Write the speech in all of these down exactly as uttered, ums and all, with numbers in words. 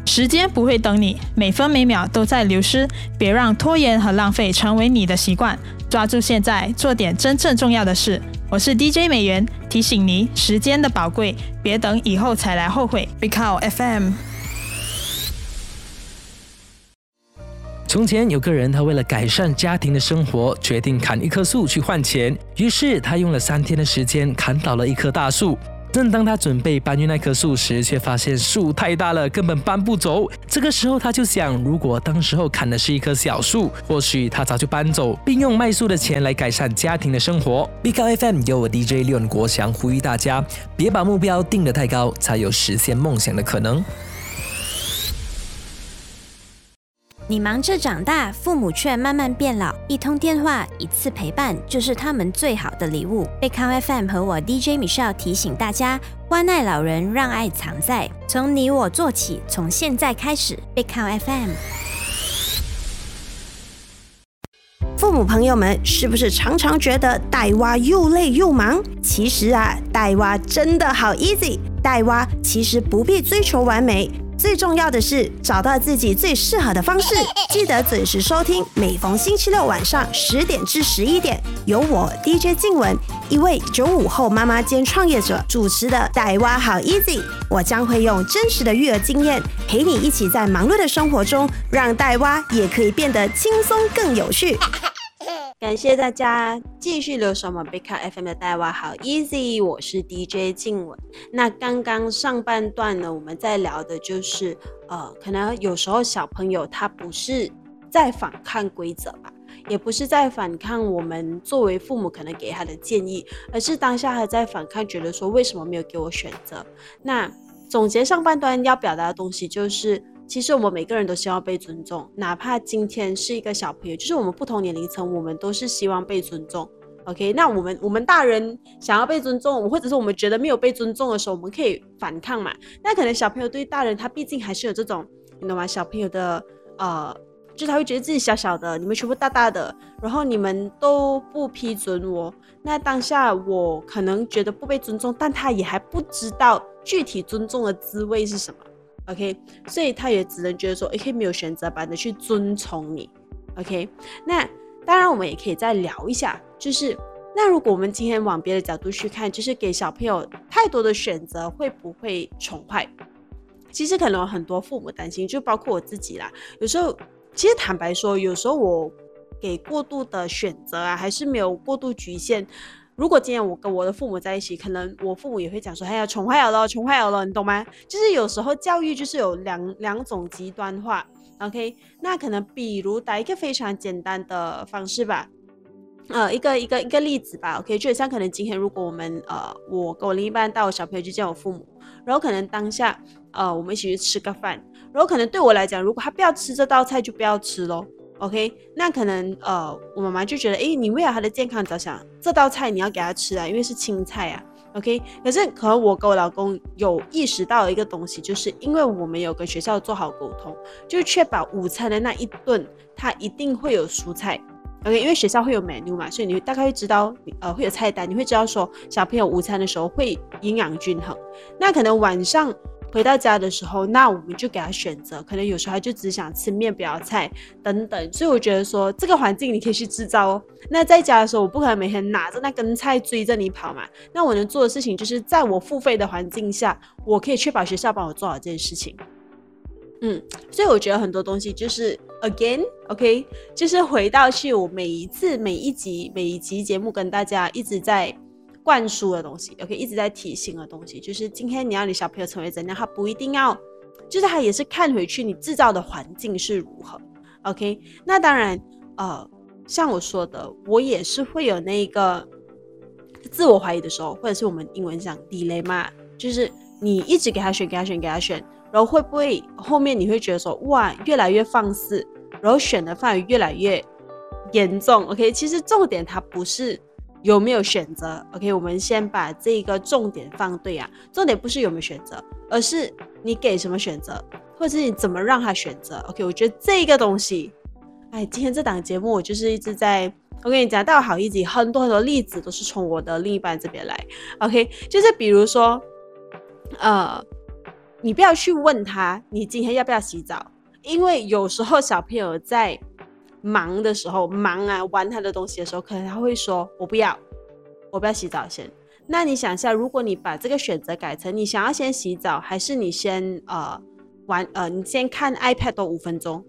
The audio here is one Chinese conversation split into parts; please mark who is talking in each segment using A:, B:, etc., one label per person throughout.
A: 时间不会等你，每分每秒都在流失，别让拖延和浪费成为你的习惯，抓住现在，做点真正重要的事。我是 D J 美元，提醒你时间的宝贵，别等以后才来后悔。Big Cow F M。
B: 从前有个人，他为了改善家庭的生活，决定砍一棵树去换钱。于是他用了三天的时间砍倒了一棵大树。正当他准备搬运那棵树时，却发现树太大了，根本搬不走。这个时候他就想，如果当时候砍的是一棵小树，或许他早就搬走，并用卖树的钱来改善家庭的生活。Big Cow F M 由我 D J 廖国祥呼吁大家，别把目标定得太高，才有实现梦想的可能。
C: 你忙着长大，父母却慢慢变老，一通电话，一次陪伴，就是他们最好的礼物。Big Cow F M 和我 D J Michelle 提醒大家，关爱老人，让爱藏在，从你我做起，从现在开始。Big Cow F M。
D: 父母朋友们，是不是常常觉得带娃又累又忙？其实啊，带娃真的好 easy。带娃其实不必追求完美。最重要的是找到自己最适合的方式，记得准时收听，每逢星期六晚上十点至十一点，由我 D J 静雯，一位九五后妈妈兼创业者主持的带娃好 easy。我将会用真实的育儿经验，陪你一起在忙碌的生活中，让带娃也可以变得轻松更有趣。感谢大家继续留守我们 Big Cow F M 的带娃好 easy， 我是 D J 静雯。那刚刚上半段呢，我们在聊的就是呃，可能有时候小朋友他不是在反抗规则吧，也不是在反抗我们作为父母可能给他的建议，而是当下还在反抗，觉得说为什么没有给我选择。那总结上半段要表达的东西就是，其实我们每个人都希望被尊重，哪怕今天是一个小朋友，就是我们不同年龄层，我们都是希望被尊重。OK， 那我们我们大人想要被尊重，或者是我们觉得没有被尊重的时候，我们可以反抗嘛。那可能小朋友对大人，他毕竟还是有这种，你懂吗？小朋友的呃，就他会觉得自己小小的，你们全部大大的，然后你们都不批准我。那当下我可能觉得不被尊重，但他也还不知道具体尊重的滋味是什么。OK， 所以他也只能觉得说 OK 没有选择版的去遵从你。 OK， 那当然我们也可以再聊一下，就是那如果我们今天往别的角度去看，就是给小朋友太多的选择会不会宠坏？其实可能有很多父母担心，就包括我自己啦，有时候其实坦白说，有时候我给过度的选择啊，还是没有过度局限。如果今天我跟我的父母在一起，可能我父母也会讲说，哎呀，宠坏了，宠坏了，你懂吗？就是有时候教育就是有两两种极端化。OK， 那可能比如打一个非常简单的方式吧，呃，一个一个一个例子吧。OK， 就像可能今天如果我们呃，我跟我另一半带我小朋友去见我父母，然后可能当下呃，我们一起去吃个饭，然后可能对我来讲，如果他不要吃这道菜，就不要吃咯。OK， 那可能呃，我妈妈就觉得，诶，你为了他的健康着想，这道菜你要给他吃啊，因为是青菜啊。OK， 可是可能我跟我老公有意识到一个东西，就是因为我们有跟学校做好沟通，就确保午餐的那一顿，它一定会有蔬菜。OK， 因为学校会有 menu 嘛，所以你大概会知道，呃，会有菜单，你会知道说小朋友午餐的时候会营养均衡。那可能晚上回到家的时候，那我们就给他选择，可能有时候他就只想吃面不要菜等等。所以我觉得说这个环境你可以去制造哦。那在家的时候，我不可能每天拿着那根菜追着你跑嘛。那我能做的事情就是在我付费的环境下，我可以确保学校帮我做好这件事情。嗯，所以我觉得很多东西就是 again OK， 就是回到去我每一次每一集每一集节目跟大家一直在灌输的东西 OK， 一直在提醒的东西，就是今天你要你小朋友成为怎样，他不一定要，就是他也是看回去你制造的环境是如何 OK。 那当然呃，像我说的，我也是会有那个自我怀疑的时候，或者是我们英文讲 dilemma， 就是你一直给他选给他选给他选，然后会不会后面你会觉得说哇越来越放肆，然后选的范围越来越严重 OK。 其实重点它不是有没有选择 OK， 我们先把这个重点放对啊，重点不是有没有选择，而是你给什么选择，或者是你怎么让他选择 OK。 我觉得这个东西，哎，今天这档节目我就是一直在，我跟你讲到好一集，很多很多例子都是从我的另一半这边来 OK， 就是比如说呃你不要去问他你今天要不要洗澡，因为有时候小朋友在忙的时候忙啊玩他的东西的时候，可能他会说我不要我不要洗澡先。那你想一下，如果你把这个选择改成你想要先洗澡，还是你先呃玩呃你先看 iPad 多五分钟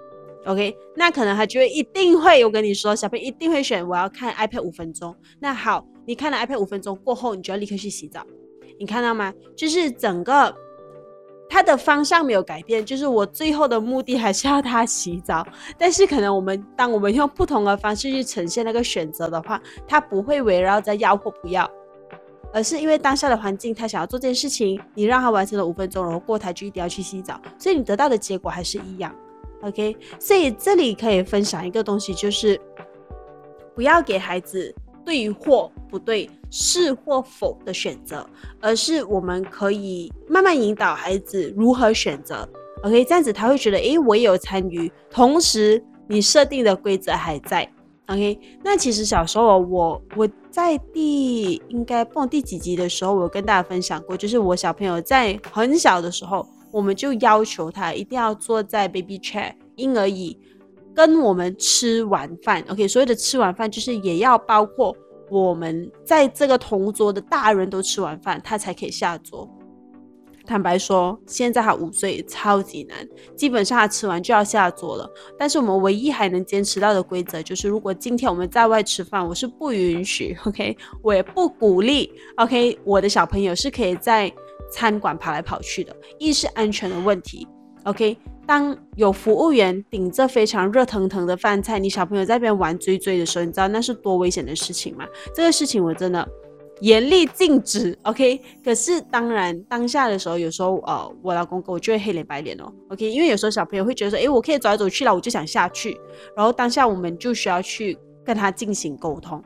D: OK， 那可能他就会一定会，我跟你说小朋友一定会选我要看 iPad 五分钟。那好，你看了 iPad 五分钟过后，你就要立刻去洗澡，你看到吗？就是整个它的方向没有改变，就是我最后的目的还是要他洗澡，但是可能我们当我们用不同的方式去呈现那个选择的话，它不会围绕在要或不要，而是因为当下的环境他想要做这件事情，你让他完成了五分钟，然后过他就一定要去洗澡，所以你得到的结果还是一样 OK。 所以这里可以分享一个东西，就是不要给孩子对或不对是或否的选择，而是我们可以慢慢引导孩子如何选择 OK， 这样子他会觉得诶我也有参与，同时你设定的规则还在 OK。 那其实小时候我我在第应该不懂第几集的时候，我有跟大家分享过，就是我小朋友在很小的时候，我们就要求他一定要坐在 baby chair 婴儿椅跟我们吃完饭 OK， 所谓的吃完饭就是也要包括我们在这个同桌的大人都吃完饭他才可以下桌。坦白说现在他五岁超级难，基本上他吃完就要下桌了，但是我们唯一还能坚持到的规则就是，如果今天我们在外吃饭，我是不允许 OK， 我也不鼓励 OK， 我的小朋友是可以在餐馆跑来跑去的，一是安全的问题 OK。 当有服务员顶着非常热腾腾的饭菜，你小朋友在那边玩追追的时候，你知道那是多危险的事情吗？这个事情我真的严厉禁止 OK。 可是当然当下的时候，有时候呃，我老公跟我就会黑脸白脸哦 OK， 因为有时候小朋友会觉得说诶我可以走来走去了，我就想下去，然后当下我们就需要去跟他进行沟通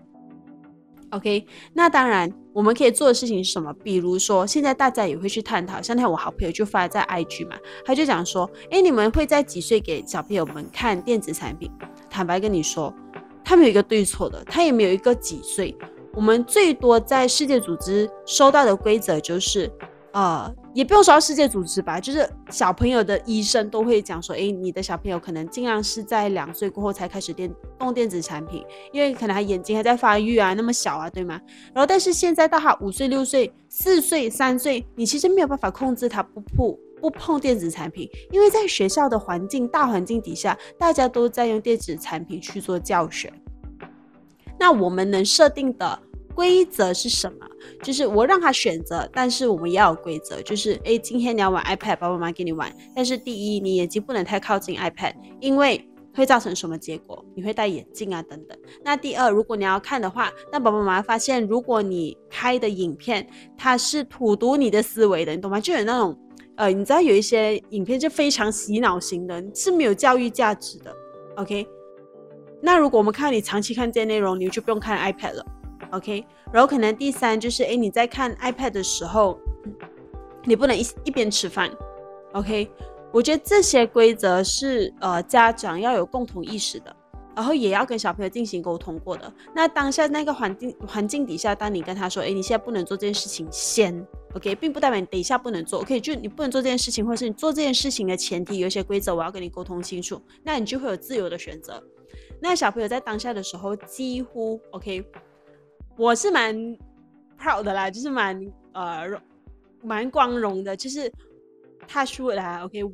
D: OK。 那当然我们可以做的事情是什么？比如说现在大家也会去探讨，像那我好朋友就发在 I G 嘛，他就讲说诶你们会在几岁给小朋友们看电子产品？坦白跟你说他没有一个对错的，他也没有一个几岁，我们最多在世界组织收到的规则就是呃，也不用说到世界组织吧，就是小朋友的医生都会讲说诶你的小朋友可能尽量是在两岁过后才开始电动电子产品，因为可能他眼睛还在发育啊，那么小啊对吗？然后但是现在到他五岁六岁四岁三岁，你其实没有办法控制他不碰不碰电子产品，因为在学校的环境大环境底下，大家都在用电子产品去做教学。那我们能设定的规则是什么？就是我让他选择，但是我们也要有规则，就是诶今天你要玩 iPad， 爸爸妈妈给你玩，但是第一你眼睛不能太靠近 iPad， 因为会造成什么结果？你会戴眼镜啊等等。那第二，如果你要看的话，那爸爸妈妈发现如果你开的影片它是荼毒你的思维的，你懂吗？就有那种呃，你知道有一些影片就非常洗脑型的，是没有教育价值的 OK。 那如果我们看到你长期看这些内容，你就不用看 iPad 了 OK。 然后可能第三就是诶你在看 iPad 的时候你不能 一, 一边吃饭 OK。 我觉得这些规则是呃家长要有共同意识的，然后也要跟小朋友进行沟通过的。那当下那个环境环境底下，当你跟他说诶你现在不能做这件事情先 OK， 并不代表你等一下不能做 OK， 就你不能做这件事情，或是你做这件事情的前提有一些规则我要跟你沟通清楚，那你就会有自由的选择。那小朋友在当下的时候几乎 OK， 我是蛮 proud 的啦，就是蛮呃蛮光荣的，就是他说啦 OK，